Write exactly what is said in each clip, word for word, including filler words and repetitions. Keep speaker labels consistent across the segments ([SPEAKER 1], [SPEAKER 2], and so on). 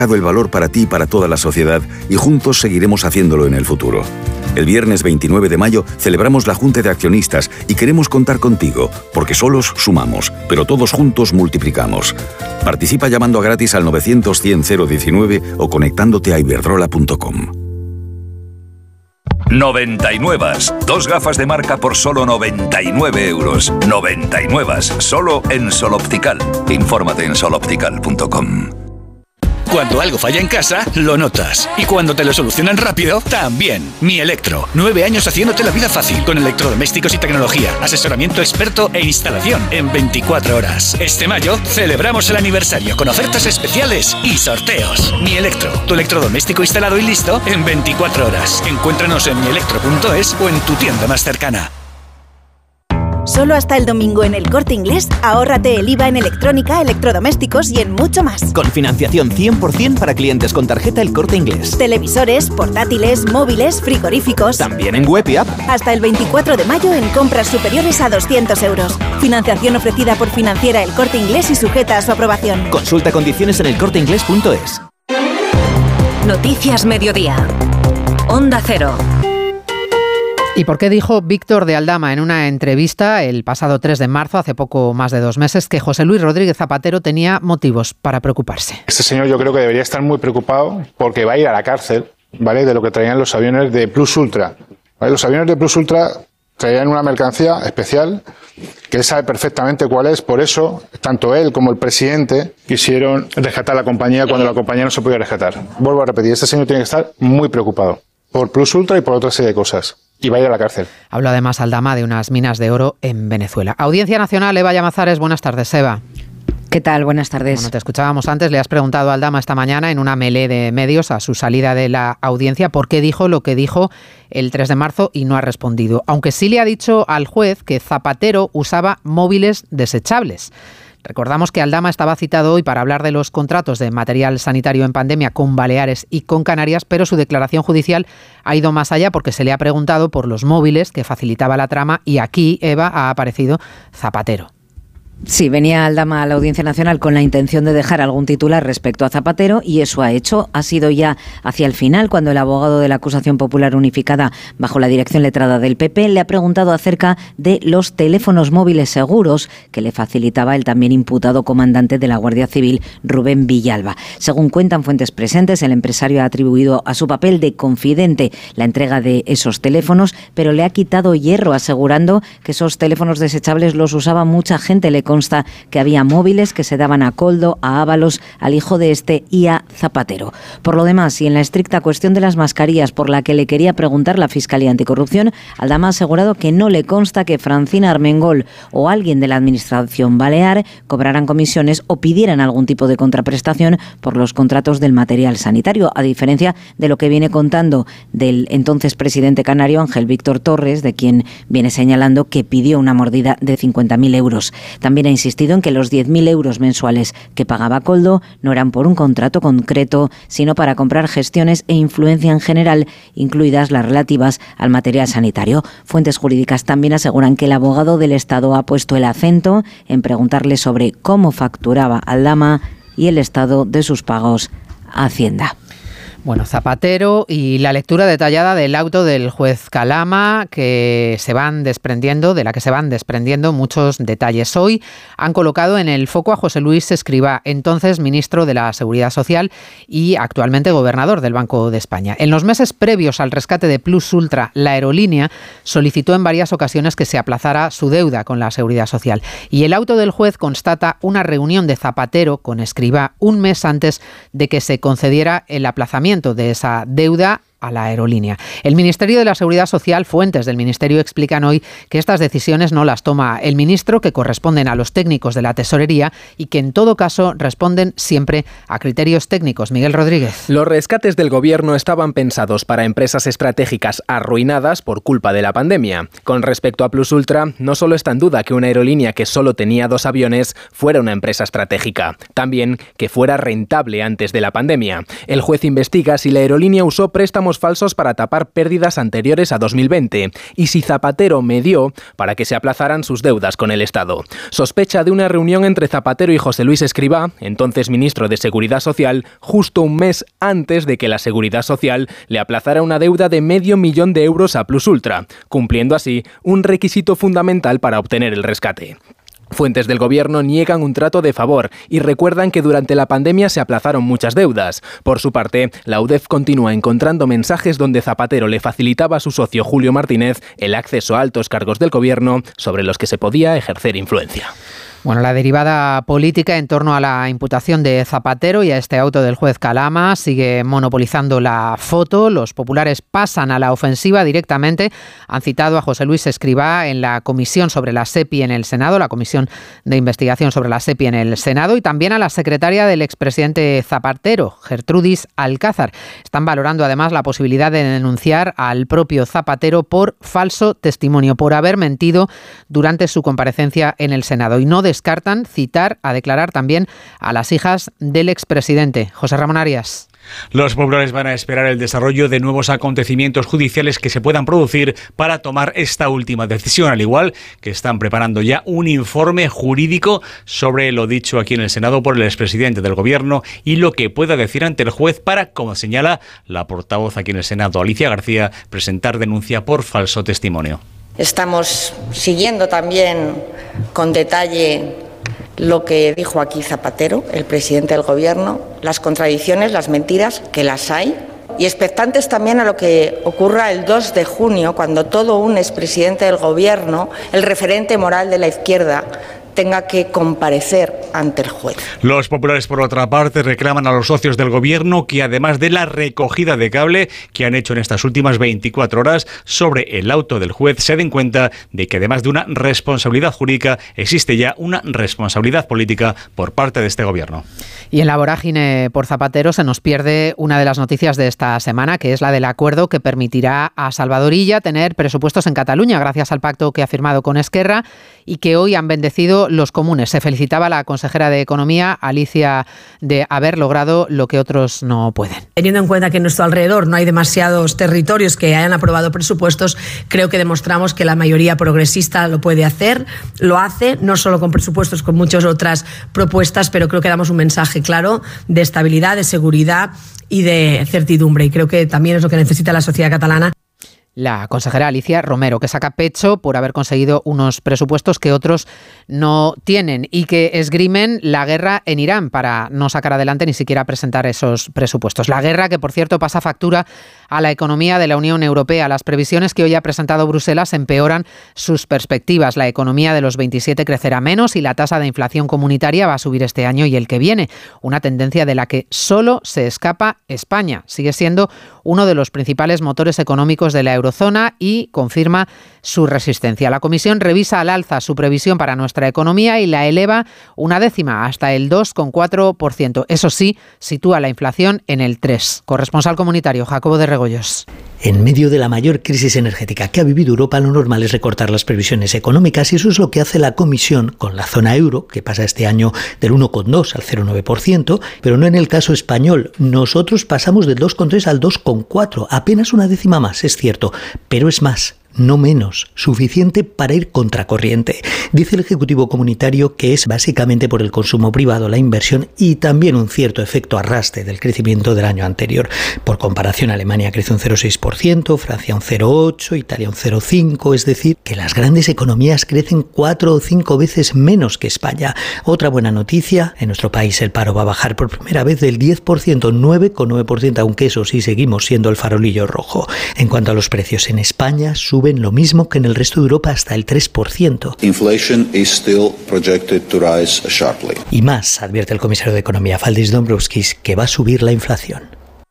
[SPEAKER 1] el valor para ti y para toda la sociedad y juntos seguiremos haciéndolo en el futuro. El viernes veintinueve de mayo celebramos la Junta de Accionistas y queremos contar contigo, porque solos sumamos, pero todos juntos multiplicamos. Participa llamando a gratis al novecientos cien cero diecinueve o conectándote a iberdrola punto com.
[SPEAKER 2] noventa y nueve. Dos gafas de marca por solo noventa y nueve euros. noventa y nueve. Solo en Sol Optical. Infórmate en sol optical punto com.
[SPEAKER 3] Cuando algo falla en casa, lo notas. Y cuando te lo solucionan rápido, también. Mi Electro. Nueve años haciéndote la vida fácil. Con electrodomésticos y tecnología. Asesoramiento experto e instalación en veinticuatro horas. Este mayo celebramos el aniversario con ofertas especiales y sorteos. Mi Electro. Tu electrodoméstico instalado y listo en veinticuatro horas. Encuéntranos en mi electro punto es o en tu tienda más cercana.
[SPEAKER 4] Solo hasta el domingo en El Corte Inglés, ahórrate el I V A en electrónica, electrodomésticos y en mucho más.
[SPEAKER 5] Con financiación cien por ciento para clientes con tarjeta El Corte Inglés.
[SPEAKER 4] Televisores, portátiles, móviles, frigoríficos.
[SPEAKER 5] También en web y app.
[SPEAKER 4] Hasta el veinticuatro de mayo en compras superiores a doscientos euros. Financiación ofrecida por Financiera El Corte Inglés y sujeta a su aprobación.
[SPEAKER 5] Consulta condiciones en el corte inglés punto es.
[SPEAKER 6] Noticias Mediodía. Onda Cero.
[SPEAKER 7] ¿Y por qué dijo Víctor de Aldama en una entrevista el pasado tres de marzo, hace poco más de dos meses, que José Luis Rodríguez Zapatero tenía motivos para preocuparse?
[SPEAKER 8] Este señor yo creo que debería estar muy preocupado porque va a ir a la cárcel, ¿vale?, de lo que traían los aviones de Plus Ultra. ¿Vale? Los aviones de Plus Ultra traían una mercancía especial que él sabe perfectamente cuál es, por eso tanto él como el presidente quisieron rescatar la compañía cuando la compañía no se podía rescatar. Vuelvo a repetir, este señor tiene que estar muy preocupado por Plus Ultra y por otra serie de cosas. Y va a ir a la cárcel.
[SPEAKER 7] Habló además Aldama de unas minas de oro en Venezuela. Audiencia Nacional, Eva Llamazares, buenas tardes, Eva.
[SPEAKER 9] ¿Qué tal? Buenas tardes.
[SPEAKER 7] Bueno, te escuchábamos antes, le has preguntado a Aldama esta mañana en una melé de medios a su salida de la audiencia por qué dijo lo que dijo el tres de marzo y no ha respondido. Aunque sí le ha dicho al juez que Zapatero usaba móviles desechables. Recordamos que Aldama estaba citado hoy para hablar de los contratos de material sanitario en pandemia con Baleares y con Canarias, pero su declaración judicial ha ido más allá porque se le ha preguntado por los móviles que facilitaba la trama y aquí, Eva, ha aparecido Zapatero.
[SPEAKER 9] Sí, venía Aldama a la Audiencia Nacional con la intención de dejar algún titular respecto a Zapatero y eso ha hecho. Ha sido ya hacia el final cuando el abogado de la acusación popular unificada bajo la dirección letrada del P P le ha preguntado acerca de los teléfonos móviles seguros que le facilitaba el también imputado comandante de la Guardia Civil, Rubén Villalba. Según cuentan fuentes presentes, el empresario ha atribuido a su papel de confidente la entrega de esos teléfonos, pero le ha quitado hierro asegurando que esos teléfonos desechables los usaba mucha gente. Le consta que había móviles que se daban a Koldo, a Ábalos, al hijo de este y a Zapatero. Por lo demás, y en la estricta cuestión de las mascarillas por la que le quería preguntar la Fiscalía Anticorrupción, Aldama ha asegurado que no le consta que Francina Armengol o alguien de la Administración Balear cobraran comisiones o pidieran algún tipo de contraprestación por los contratos del material sanitario, a diferencia de lo que viene contando del entonces presidente canario Ángel Víctor Torres, de quien viene señalando que pidió una mordida de cincuenta mil euros. También ha insistido en que los diez mil euros mensuales que pagaba Koldo no eran por un contrato concreto, sino para comprar gestiones e influencia en general, incluidas las relativas al material sanitario. Fuentes jurídicas también aseguran que el abogado del Estado ha puesto el acento en preguntarle sobre cómo facturaba Aldama y el estado de sus pagos a Hacienda.
[SPEAKER 7] Bueno, Zapatero y la lectura detallada del auto del juez Calama, que se van desprendiendo, de la que se van desprendiendo muchos detalles. Hoy han colocado en el foco a José Luis Escrivá, entonces ministro de la Seguridad Social y actualmente gobernador del Banco de España. En los meses previos al rescate de Plus Ultra, la aerolínea solicitó en varias ocasiones que se aplazara su deuda con la Seguridad Social. Y el auto del juez constata una reunión de Zapatero con Escrivá un mes antes de que se concediera el aplazamiento de esa deuda a la aerolínea. El Ministerio de la Seguridad Social, fuentes del Ministerio explican hoy que estas decisiones no las toma el ministro, que corresponden a los técnicos de la Tesorería y que en todo caso responden siempre a criterios técnicos. Miguel Rodríguez.
[SPEAKER 10] Los rescates del gobierno estaban pensados para empresas estratégicas arruinadas por culpa de la pandemia. Con respecto a Plus Ultra, no solo está en duda que una aerolínea que solo tenía dos aviones fuera una empresa estratégica, también que fuera rentable antes de la pandemia. El juez investiga si la aerolínea usó préstamos préstamos falsos para tapar pérdidas anteriores a dos mil veinte y si Zapatero medió para que se aplazaran sus deudas con el Estado. Sospecha de una reunión entre Zapatero y José Luis Escrivá, entonces ministro de Seguridad Social, justo un mes antes de que la Seguridad Social le aplazara una deuda de medio millón de euros a Plus Ultra, cumpliendo así un requisito fundamental para obtener el rescate. Fuentes del gobierno niegan un trato de favor y recuerdan que durante la pandemia se aplazaron muchas deudas. Por su parte, la U D E F continúa encontrando mensajes donde Zapatero le facilitaba a su socio Julio Martínez el acceso a altos cargos del gobierno sobre los que se podía ejercer influencia.
[SPEAKER 7] Bueno, la derivada política en torno a la imputación de Zapatero y a este auto del juez Calama sigue monopolizando la foto. Los populares pasan a la ofensiva directamente. Han citado a José Luis Escrivá en la comisión sobre la SEPI en el Senado, la comisión de investigación sobre la SEPI en el Senado, y también a la secretaria del expresidente Zapatero, Gertrudis Alcázar. Están valorando además la posibilidad de denunciar al propio Zapatero por falso testimonio, por haber mentido durante su comparecencia en el Senado. Y no descartan citar a declarar también a las hijas del expresidente. José Ramón Arias.
[SPEAKER 11] Los populares van a esperar el desarrollo de nuevos acontecimientos judiciales que se puedan producir para tomar esta última decisión, al igual que están preparando ya un informe jurídico sobre lo dicho aquí en el Senado por el expresidente del Gobierno y lo que pueda decir ante el juez para, como señala la portavoz aquí en el Senado, Alicia García, presentar denuncia por falso testimonio.
[SPEAKER 12] Estamos siguiendo también con detalle lo que dijo aquí Zapatero, el presidente del Gobierno, las contradicciones, las mentiras, que las hay, y expectantes también a lo que ocurra el dos de junio, cuando todo un expresidente del Gobierno, el referente moral de la izquierda, tenga que comparecer ante el juez.
[SPEAKER 11] Los populares, por otra parte, reclaman a los socios del gobierno que, además de la recogida de cable que han hecho en estas últimas veinticuatro horas sobre el auto del juez, se den cuenta de que, además de una responsabilidad jurídica, existe ya una responsabilidad política por parte de este gobierno.
[SPEAKER 7] Y en la vorágine por Zapatero se nos pierde una de las noticias de esta semana, que es la del acuerdo que permitirá a Salvador Illa tener presupuestos en Cataluña, gracias al pacto que ha firmado con Esquerra y que hoy han bendecido los comunes. Se felicitaba la consejera de Economía, Alicia, de haber logrado lo que otros no pueden.
[SPEAKER 13] Teniendo en cuenta que en nuestro alrededor no hay demasiados territorios que hayan aprobado presupuestos, creo que demostramos que la mayoría progresista lo puede hacer, lo hace, no solo con presupuestos, con muchas otras propuestas, pero creo que damos un mensaje claro de estabilidad, de seguridad y de certidumbre. Y creo que también es lo que necesita la sociedad catalana.
[SPEAKER 7] La consejera Alicia Romero, que saca pecho por haber conseguido unos presupuestos que otros no tienen y que esgrimen la guerra en Irán para no sacar adelante ni siquiera presentar esos presupuestos. La guerra que, por cierto, pasa factura a la economía de la Unión Europea. Las previsiones que hoy ha presentado Bruselas empeoran sus perspectivas. La economía de los veintisiete crecerá menos y la tasa de inflación comunitaria va a subir este año y el que viene. Una tendencia de la que solo se escapa España. Sigue siendo uno de los principales motores económicos de la eurozona y confirma su resistencia. La Comisión revisa al alza su previsión para nuestra economía y la eleva una décima hasta el dos coma cuatro por ciento. Eso sí, sitúa la inflación en el tres por ciento. Corresponsal comunitario Jacobo de Regoyos.
[SPEAKER 14] En medio de la mayor crisis energética que ha vivido Europa, lo normal es recortar las previsiones económicas y eso es lo que hace la Comisión con la zona euro, que pasa este año del uno coma dos al cero coma nueve por ciento, pero no en el caso español. Nosotros pasamos del dos coma tres al dos coma cuatro, apenas una décima más, es cierto, pero es más. No menos, suficiente para ir contracorriente. Dice el Ejecutivo Comunitario que es básicamente por el consumo privado, la inversión y también un cierto efecto arrastre del crecimiento del año anterior. Por comparación, Alemania crece un cero coma seis por ciento, Francia un cero coma ocho por ciento, Italia un cero coma cinco por ciento, es decir, que las grandes economías crecen cuatro o cinco veces menos que España. Otra buena noticia, en nuestro país el paro va a bajar por primera vez del diez por ciento, nueve coma nueve por ciento, aunque eso sí seguimos siendo el farolillo rojo. En cuanto a los precios en España, su suben lo mismo que en el resto de Europa, hasta el tres por ciento.
[SPEAKER 15] Inflation is still projected to rise sharply.
[SPEAKER 14] Y más, advierte el comisario de Economía, Valdis Dombrovskis, que va a subir la inflación.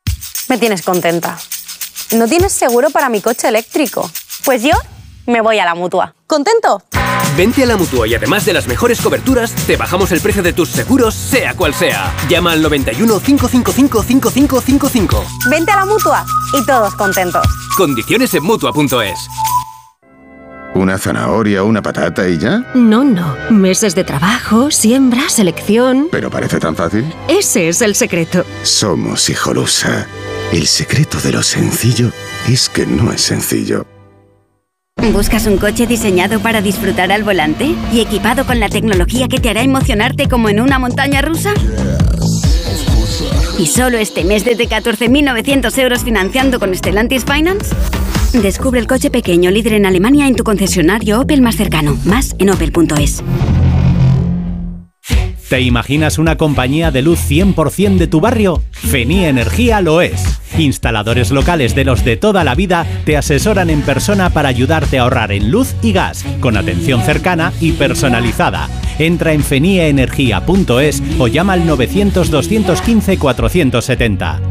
[SPEAKER 16] Me tienes contenta. ¿No tienes seguro para mi coche eléctrico? Pues yo me voy a la Mutua. ¿Contento?
[SPEAKER 17] Vente a la Mutua y además de las mejores coberturas, te bajamos el precio de tus seguros, sea cual sea. Llama al noventa y uno, cinco cinco cinco, cinco cinco cinco cinco.
[SPEAKER 16] Vente a la Mutua y todos contentos.
[SPEAKER 17] Condiciones en Mutua punto es.
[SPEAKER 18] ¿Una zanahoria, una patata y ya?
[SPEAKER 19] No, no. Meses de trabajo, siembra, selección...
[SPEAKER 18] ¿Pero parece tan fácil?
[SPEAKER 19] Ese es el secreto.
[SPEAKER 18] Somos Hijolusa. El secreto de lo sencillo es que no es sencillo.
[SPEAKER 20] ¿Buscas un coche diseñado para disfrutar al volante y equipado con la tecnología que te hará emocionarte como en una montaña rusa? ¿Y solo este mes desde catorce mil novecientos euros financiando con Stellantis Finance? Descubre el coche pequeño líder en Alemania en tu concesionario Opel más cercano. Más en opel punto es.
[SPEAKER 21] ¿Te imaginas una compañía de luz cien por ciento de tu barrio? Fenie Energía lo es. Instaladores locales de los de toda la vida te asesoran en persona para ayudarte a ahorrar en luz y gas, con atención cercana y personalizada. Entra en fenie energía punto es o llama al novecientos, doscientos quince, cuatrocientos setenta.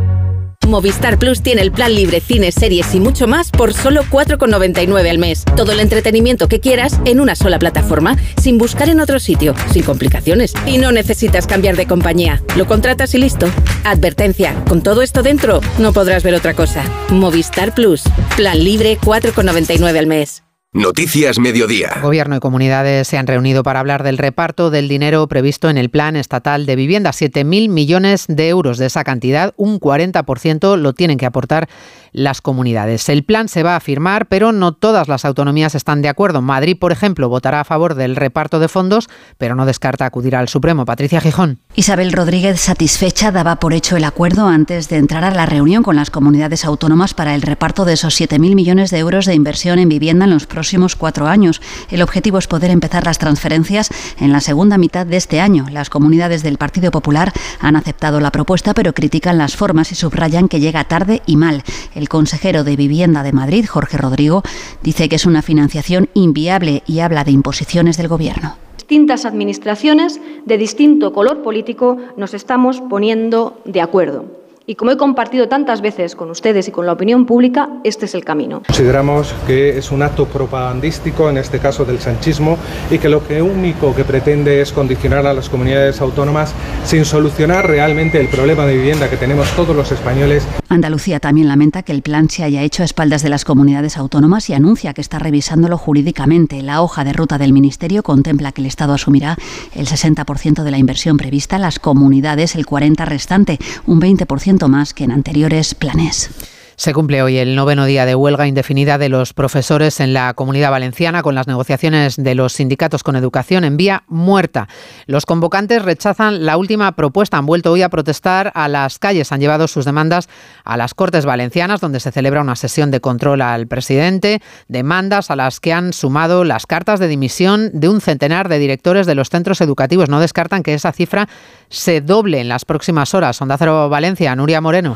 [SPEAKER 22] Movistar Plus tiene el plan libre, cines, series y mucho más por solo cuatro con noventa y nueve al mes. Todo el entretenimiento que quieras en una sola plataforma, sin buscar en otro sitio, sin complicaciones. Y no necesitas cambiar de compañía. Lo contratas y listo. Advertencia, con todo esto dentro, no podrás ver otra cosa. Movistar Plus, plan libre, cuatro con noventa y nueve al mes.
[SPEAKER 23] Noticias Mediodía.
[SPEAKER 7] Gobierno y comunidades se han reunido para hablar del reparto del dinero previsto en el Plan Estatal de Vivienda. siete mil millones de euros. De esa cantidad, un cuarenta por ciento lo tienen que aportar las comunidades. El plan se va a firmar, pero no todas las autonomías están de acuerdo. Madrid, por ejemplo, votará a favor del reparto de fondos, pero no descarta acudir al Supremo. Patricia Gijón.
[SPEAKER 24] Isabel Rodríguez, satisfecha, daba por hecho el acuerdo antes de entrar a la reunión con las comunidades autónomas para el reparto de esos siete mil millones de euros de inversión en vivienda en los próximos cuatro años. El objetivo es poder empezar las transferencias en la segunda mitad de este año. Las comunidades del Partido Popular han aceptado la propuesta, pero critican las formas y subrayan que llega tarde y mal. El consejero de Vivienda de Madrid, Jorge Rodrigo, dice que es una financiación inviable y habla de imposiciones del Gobierno.
[SPEAKER 25] Distintas administraciones de distinto color político nos estamos poniendo de acuerdo. Y como he compartido tantas veces con ustedes y con la opinión pública, este es el camino.
[SPEAKER 26] Consideramos que es un acto propagandístico, en este caso del sanchismo, y que lo que único que pretende es condicionar a las comunidades autónomas sin solucionar realmente el problema de vivienda que tenemos todos los españoles.
[SPEAKER 24] Andalucía también lamenta que el plan se haya hecho a espaldas de las comunidades autónomas y anuncia que está revisándolo jurídicamente. La hoja de ruta del Ministerio contempla que el Estado asumirá el sesenta por ciento de la inversión prevista, las comunidades el cuarenta por ciento restante, un veinte por ciento más que en anteriores planes.
[SPEAKER 7] Se cumple hoy el noveno día de huelga indefinida de los profesores en la Comunidad Valenciana, con las negociaciones de los sindicatos con educación en vía muerta. Los convocantes rechazan la última propuesta. Han vuelto hoy a protestar a las calles. Han llevado sus demandas a las Cortes Valencianas, donde se celebra una sesión de control al presidente. Demandas a las que han sumado las cartas de dimisión de un centenar de directores de los centros educativos. No descartan que esa cifra se doble en las próximas horas. Onda Cero Valencia, Nuria Moreno.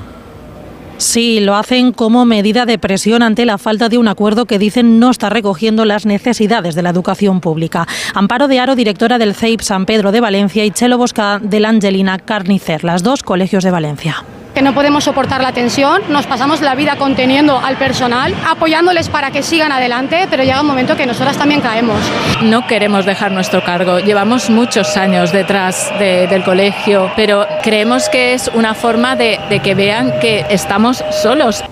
[SPEAKER 27] Sí, lo hacen como medida de presión ante la falta de un acuerdo que dicen no está recogiendo las necesidades de la educación pública. Amparo de Aro, directora del C E I P San Pedro de Valencia, y Chelo Bosca de la Angelina Carnicer, las dos colegios de Valencia.
[SPEAKER 28] Que no podemos soportar la tensión, nos pasamos la vida conteniendo al personal, apoyándoles para que sigan adelante, pero llega un momento que nosotras también caemos.
[SPEAKER 29] No queremos dejar nuestro cargo, llevamos muchos años detrás de, del colegio, pero creemos que es una forma de, de que vean que estamos solos.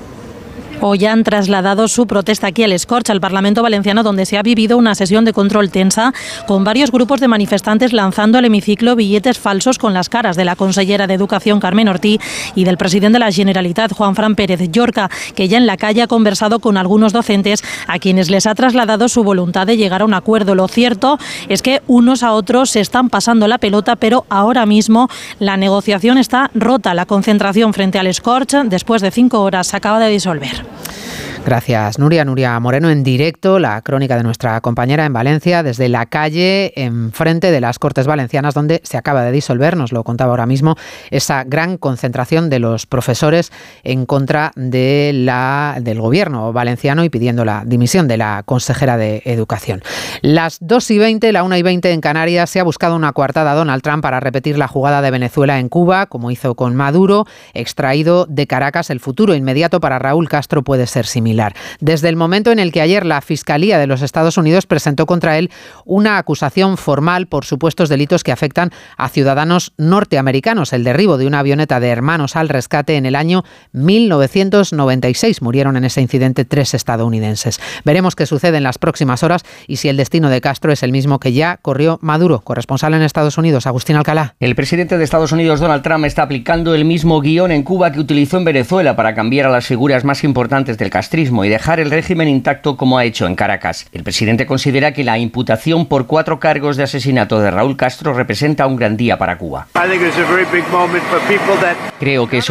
[SPEAKER 27] Hoy han trasladado su protesta aquí al Escorch, al Parlamento Valenciano, donde se ha vivido una sesión de control tensa, con varios grupos de manifestantes lanzando al hemiciclo billetes falsos con las caras de la consellera de Educación, Carmen Ortí, y del presidente de la Generalitat, Juanfran Pérez Llorca, que ya en la calle ha conversado con algunos docentes a quienes les ha trasladado su voluntad de llegar a un acuerdo. Lo cierto es que unos a otros se están pasando la pelota, pero ahora mismo la negociación está rota. La concentración frente al Escorch, después de cinco horas, se acaba de disolver.
[SPEAKER 7] Gracias, Nuria. Nuria Moreno en directo, la crónica de nuestra compañera en Valencia, desde la calle enfrente de las Cortes Valencianas, donde se acaba de disolver, nos lo contaba ahora mismo, esa gran concentración de los profesores en contra de la, del gobierno valenciano y pidiendo la dimisión de la consejera de Educación. Las dos y veinte, la una y veinte en Canarias, se ha buscado una coartada a Donald Trump para repetir la jugada de Venezuela en Cuba, como hizo con Maduro, extraído de Caracas. El futuro inmediato para Raúl Castro puede ser similar. similar. Desde el momento en el que ayer la Fiscalía de los Estados Unidos presentó contra él una acusación formal por supuestos delitos que afectan a ciudadanos norteamericanos. El derribo de una avioneta de Hermanos al Rescate en el año mil novecientos noventa y seis. Murieron en ese incidente tres estadounidenses. Veremos qué sucede en las próximas horas y si el destino de Castro es el mismo que ya corrió Maduro. Corresponsal en Estados Unidos, Agustín Alcalá.
[SPEAKER 1] El presidente de Estados Unidos, Donald Trump, está aplicando el mismo guión en Cuba que utilizó en Venezuela para cambiar a las figuras más importantes del castrismo y dejar el régimen intacto como ha hecho en Caracas. El presidente considera que la imputación por cuatro cargos de asesinato de Raúl Castro representa un gran día para Cuba. Creo que es